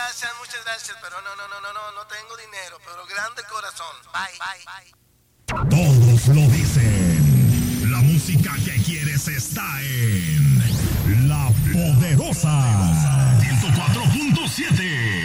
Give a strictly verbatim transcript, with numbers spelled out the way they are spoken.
gracias, muchas gracias, pero no, no, no, no, no, no tengo dinero, pero grande corazón. Bye, bye, bye. Todos lo dicen. La música que quieres está en La Poderosa ciento cuatro punto siete.